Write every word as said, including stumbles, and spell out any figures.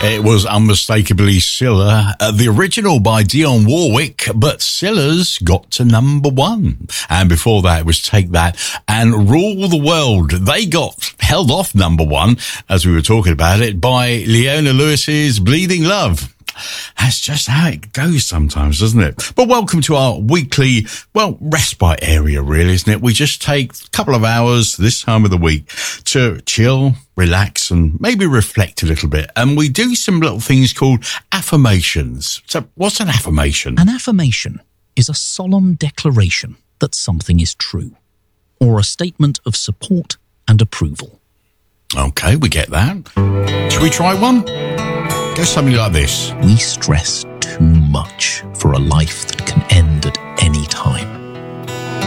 It was unmistakably Scylla, uh, the original by Dionne Warwick, but Scylla's got to number one. And before that, it was Take That and Rule the World. They got held off number one, as we were talking about it, by Leona Lewis's Bleeding Love. That's just how it goes sometimes, doesn't it? But welcome to our weekly, well, respite area, really, isn't it? We just take a couple of hours this time of the week to chill, relax, and maybe reflect a little bit. And we do some little things called affirmations. So what's an affirmation? An affirmation is a solemn declaration that something is true, or a statement of support and approval. Okay, we get that. Should we try one? Go something like this. We stress too much for a life that can end at any time.